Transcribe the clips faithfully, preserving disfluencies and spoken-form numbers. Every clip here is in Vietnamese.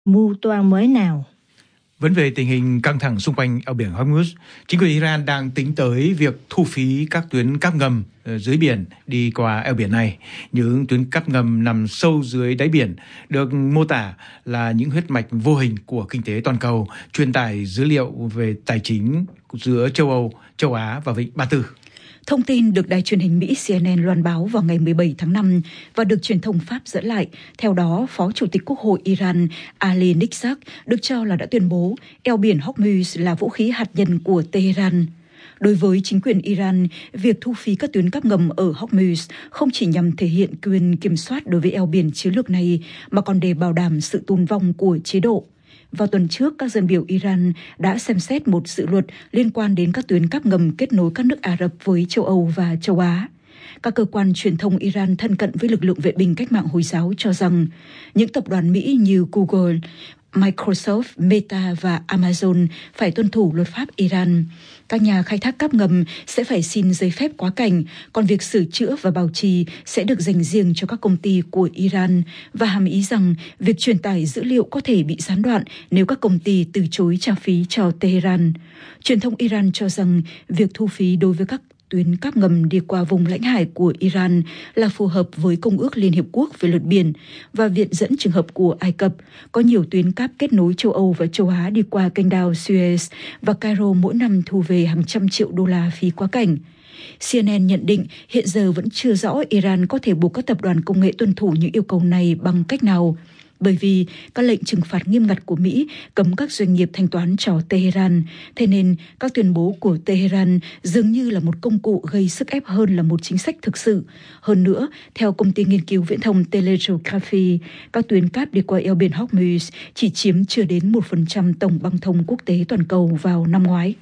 mưu toan mới nào. Vẫn về tình hình căng thẳng xung quanh eo biển Hormuz, chính quyền Iran đang tính tới việc thu phí các tuyến cáp ngầm dưới biển đi qua eo biển này. Những tuyến cáp ngầm nằm sâu dưới đáy biển được mô tả là những huyết mạch vô hình của kinh tế toàn cầu, truyền tải dữ liệu về tài chính giữa châu Âu, châu Á và Vịnh Ba Tư. Thông tin được đài truyền hình Mỹ C N N loan báo vào ngày mười bảy tháng năm và được truyền thông Pháp dẫn lại. Theo đó, Phó Chủ tịch Quốc hội Iran Ali Nikzak được cho là đã tuyên bố eo biển Hormuz là vũ khí hạt nhân của Tehran. Đối với chính quyền Iran, việc thu phí các tuyến cáp ngầm ở Hormuz không chỉ nhằm thể hiện quyền kiểm soát đối với eo biển chiến lược này, mà còn để bảo đảm sự tồn vong của chế độ. Vào tuần trước, các dân biểu Iran đã xem xét một dự luật liên quan đến các tuyến cáp ngầm kết nối các nước Ả Rập với châu Âu và châu Á. Các cơ quan truyền thông Iran thân cận với lực lượng vệ binh cách mạng Hồi giáo cho rằng những tập đoàn Mỹ như Google, Microsoft, Meta và Amazon phải tuân thủ luật pháp Iran. Các nhà khai thác cáp ngầm sẽ phải xin giấy phép quá cảnh, còn việc sửa chữa và bảo trì sẽ được dành riêng cho các công ty của Iran, và hàm ý rằng việc truyền tải dữ liệu có thể bị gián đoạn nếu các công ty từ chối trả phí cho Tehran. Truyền thông Iran cho rằng việc thu phí đối với các tuyến cáp ngầm đi qua vùng lãnh hải của Iran là phù hợp với Công ước Liên Hiệp Quốc về luật biển, và viện dẫn trường hợp của Ai Cập có nhiều tuyến cáp kết nối châu Âu và châu Á đi qua kênh đào Suez, và Cairo mỗi năm thu về hàng trăm triệu đô la phí quá cảnh. C N N nhận định hiện giờ vẫn chưa rõ Iran có thể buộc các tập đoàn công nghệ tuân thủ những yêu cầu này bằng cách nào, bởi vì các lệnh trừng phạt nghiêm ngặt của Mỹ cấm các doanh nghiệp thanh toán cho Tehran. Thế nên các tuyên bố của Tehran dường như là một công cụ gây sức ép hơn là một chính sách thực sự. Hơn nữa, theo công ty nghiên cứu viễn thông Telegraphy, các tuyến cáp đi qua eo biển Hormuz chỉ chiếm chưa đến một phần trăm tổng băng thông quốc tế toàn cầu vào năm ngoái.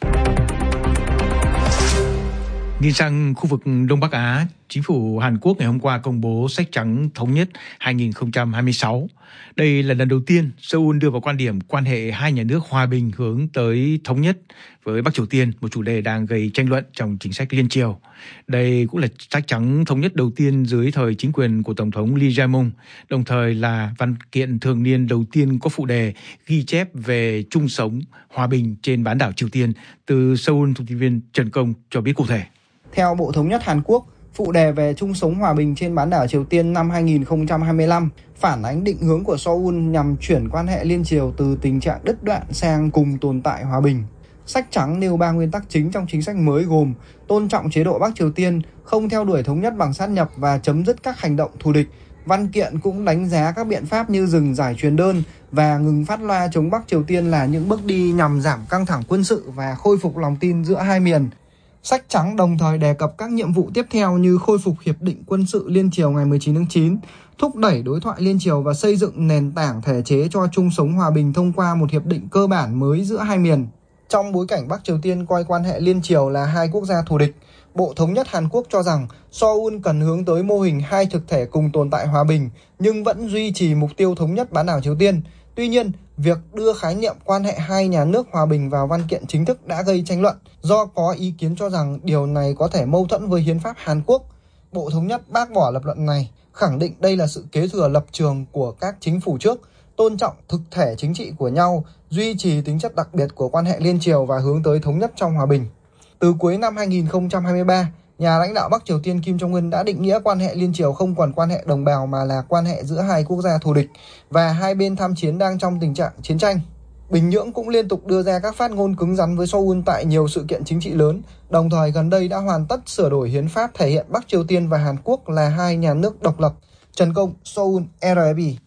Nhìn sang khu vực Đông Bắc Á, chính phủ Hàn Quốc ngày hôm qua công bố sách trắng thống nhất hai không hai sáu. Đây là lần đầu tiên Seoul đưa vào quan điểm quan hệ hai nhà nước hòa bình hướng tới thống nhất với Bắc Triều Tiên, một chủ đề đang gây tranh luận trong chính sách liên triều. Đây cũng là sách trắng thống nhất đầu tiên dưới thời chính quyền của Tổng thống Lee Jae-myung, đồng thời là văn kiện thường niên đầu tiên có phụ đề ghi chép về chung sống, hòa bình trên bán đảo Triều Tiên. Từ Seoul, thông tin viên Trần Công cho biết cụ thể. Theo Bộ Thống nhất Hàn Quốc, phụ đề về chung sống hòa bình trên bán đảo Triều Tiên năm hai không hai lăm phản ánh định hướng của Seoul nhằm chuyển quan hệ liên triều từ tình trạng đứt đoạn sang cùng tồn tại hòa bình. Sách trắng nêu ba nguyên tắc chính trong chính sách mới gồm tôn trọng chế độ Bắc Triều Tiên, không theo đuổi thống nhất bằng sát nhập và chấm dứt các hành động thù địch. Văn kiện cũng đánh giá các biện pháp như dừng giải truyền đơn và ngừng phát loa chống Bắc Triều Tiên là những bước đi nhằm giảm căng thẳng quân sự và khôi phục lòng tin giữa hai miền. Sách trắng đồng thời đề cập các nhiệm vụ tiếp theo như khôi phục hiệp định quân sự liên triều ngày mười chín tháng chín, thúc đẩy đối thoại liên triều và xây dựng nền tảng thể chế cho chung sống hòa bình thông qua một hiệp định cơ bản mới giữa hai miền. Trong bối cảnh Bắc Triều Tiên coi quan hệ liên triều là hai quốc gia thù địch, Bộ Thống nhất Hàn Quốc cho rằng Seoul cần hướng tới mô hình hai thực thể cùng tồn tại hòa bình nhưng vẫn duy trì mục tiêu thống nhất bán đảo Triều Tiên. Tuy nhiên, việc đưa khái niệm quan hệ hai nhà nước hòa bình vào văn kiện chính thức đã gây tranh luận do có ý kiến cho rằng điều này có thể mâu thuẫn với hiến pháp Hàn Quốc. Bộ Thống nhất bác bỏ lập luận này, khẳng định đây là sự kế thừa lập trường của các chính phủ trước, tôn trọng thực thể chính trị của nhau, duy trì tính chất đặc biệt của quan hệ liên triều và hướng tới thống nhất trong hòa bình. Từ cuối năm hai không hai ba, nhà lãnh đạo Bắc Triều Tiên Kim Jong-un đã định nghĩa quan hệ liên triều không còn quan hệ đồng bào mà là quan hệ giữa hai quốc gia thù địch và hai bên tham chiến đang trong tình trạng chiến tranh. Bình Nhưỡng cũng liên tục đưa ra các phát ngôn cứng rắn với Seoul tại nhiều sự kiện chính trị lớn, đồng thời gần đây đã hoàn tất sửa đổi hiến pháp thể hiện Bắc Triều Tiên và Hàn Quốc là hai nhà nước độc lập. Trần Công, Seoul, R F I.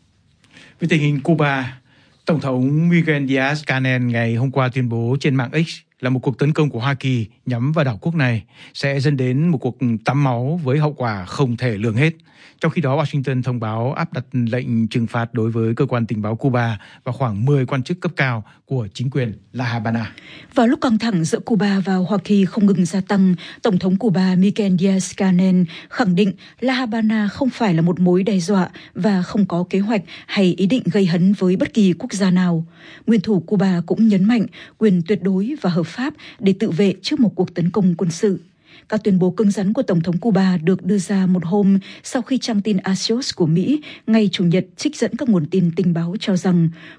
Về tình hình Cuba, Tổng thống Miguel Díaz-Canel ngày hôm qua tuyên bố trên mạng X là một cuộc tấn công của Hoa Kỳ nhắm vào đảo quốc này sẽ dẫn đến một cuộc tắm máu với hậu quả không thể lường hết. Trong khi đó, Washington thông báo áp đặt lệnh trừng phạt đối với cơ quan tình báo Cuba và khoảng mười quan chức cấp cao của chính quyền La Habana. Vào lúc căng thẳng giữa Cuba và Hoa Kỳ không ngừng gia tăng, Tổng thống Cuba Miguel Díaz-Canel khẳng định La Habana không phải là một mối đe dọa và không có kế hoạch hay ý định gây hấn với bất kỳ quốc gia nào. Nguyên thủ Cuba cũng nhấn mạnh quyền tuyệt đối và hợp pháp để tự vệ trước một cuộc tấn công quân sự. Các tuyên bố cứng rắn của Tổng thống Cuba được đưa ra một hôm sau khi trang tin Axios của Mỹ ngày Chủ nhật trích dẫn các nguồn tin tình báo cho rằng